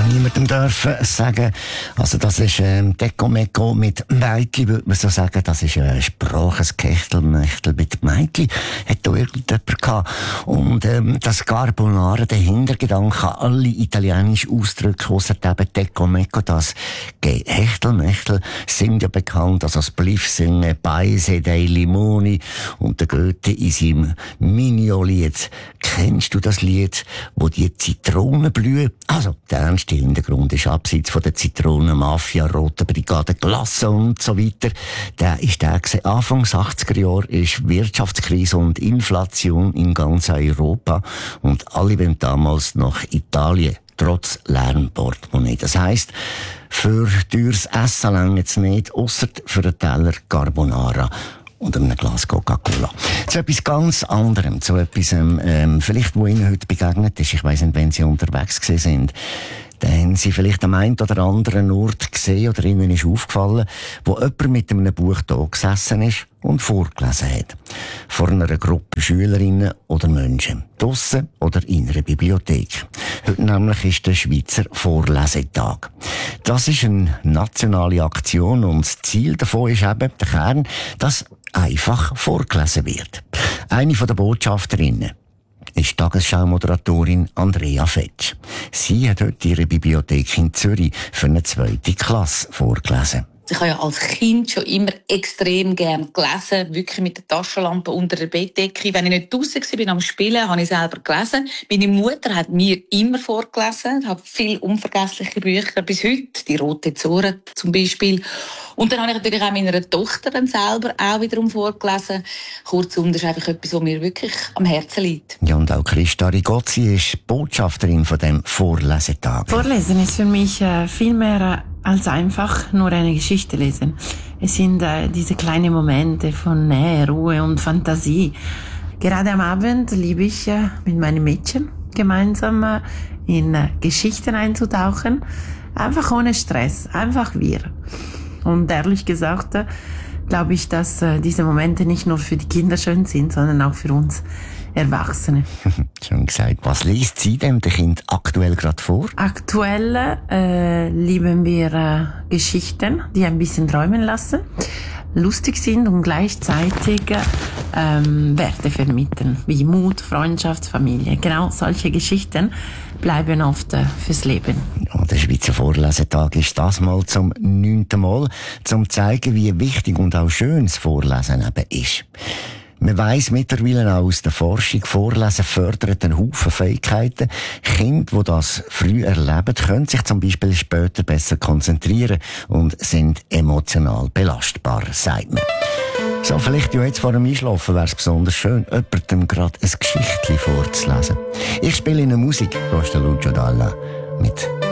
niemandem dürfen sagen. Also das ist Deko Meko mit Meitli, würde man so sagen. Das ist ein Spracheskechtelmechtel mit Meitli. Hat da irgendjemand gehabt. Und das Carbonara, der Hintergedanke, alle italienisch Ausdrücke, ausser eben Deko Meko, das Hechtelmechtel sind ja bekannt, also das Bliff singen, Paese dei Limoni und der Goethe in seinem Migno-Lied. Kennst du das Lied, wo die Zitronen blühen? Also, der ernste Hintergrund ist abseits von der Zitronenmafia, Rote Brigade, Glasse und so weiter. Der ist der gewesen. Anfangs 80er Jahre ist Wirtschaftskrise und Inflation in ganz Europa und alle wollen damals nach Italien. Trotz leeren Portemonnaie. Das heisst, für teures Essen reicht es nicht, ausser für einen Teller Carbonara und einem Glas Coca-Cola. Zu etwas ganz anderem, zu etwas, vielleicht, wo Ihnen heute begegnet ist. Ich weiss nicht, wenn Sie unterwegs gewesen sind. Dann haben Sie vielleicht am einen oder anderen Ort gesehen oder Ihnen ist aufgefallen, wo jemand mit einem Buch da gesessen ist und vorgelesen hat. Vor einer Gruppe Schülerinnen oder Menschen. Draussen oder in einer Bibliothek. Heute nämlich ist der Schweizer Vorlesetag. Das ist eine nationale Aktion und das Ziel davon ist eben der Kern, dass einfach vorgelesen wird. Eine der Botschafterinnen ist Tagesschau-Moderatorin Andrea Fetsch. Sie hat heute ihre Bibliothek in Zürich für eine 2. Klasse vorgelesen. Ich habe ja als Kind schon immer extrem gern gelesen, wirklich mit der Taschenlampe unter der Bettdecke. Wenn ich nicht draussen war am Spielen, habe ich selber gelesen. Meine Mutter hat mir immer vorgelesen. Ich habe viele unvergessliche Bücher bis heute, die Rote Zora zum Beispiel. Und dann habe ich natürlich auch meiner Tochter dann selber auch wiederum vorgelesen. Kurzum, das ist einfach etwas, was mir wirklich am Herzen liegt. Ja, und auch Christa Rigozzi ist Botschafterin von dem Vorlesetag. Vorlesen ist für mich viel mehr als einfach nur eine Geschichte lesen. Es sind diese kleinen Momente von Nähe, Ruhe und Fantasie. Gerade am Abend liebe ich mit meinen Mädchen gemeinsam in Geschichten einzutauchen. Einfach ohne Stress, einfach wir. Und ehrlich gesagt, glaube ich, dass diese Momente nicht nur für die Kinder schön sind, sondern auch für uns Erwachsene. Schon gesagt. Was liest sie dem Kind aktuell gerade vor? Aktuell lieben wir Geschichten, die ein bisschen träumen lassen, lustig sind und gleichzeitig Werte vermitteln, wie Mut, Freundschaft, Familie. Genau solche Geschichten bleiben oft fürs Leben. Ja, der Schweizer Vorlesetag ist das mal zum 9. Mal, zum zeigen, wie wichtig und auch schön das Vorlesen eben ist. Man weiss mittlerweile auch aus der Forschung, Vorlesen fördert einen Haufen Fähigkeiten. Kinder, die das früh erleben, können sich zum Beispiel später besser konzentrieren und sind emotional belastbarer, sagt man. So, vielleicht ja jetzt vor dem Einschlafen wäre es besonders schön, jemandem gerade ein Geschichtchen vorzulesen. Ich spiele Ihnen Musik, Lucio Dalla, mit